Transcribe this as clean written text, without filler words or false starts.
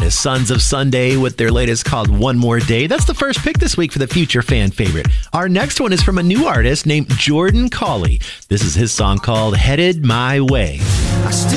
artist, Sons of Sunday, with their latest called One More Day. That's the first pick this week for the Future Fan Favorite. Our next one is from a new artist named Jordan Cawley. This is his song called Headed My Way. I still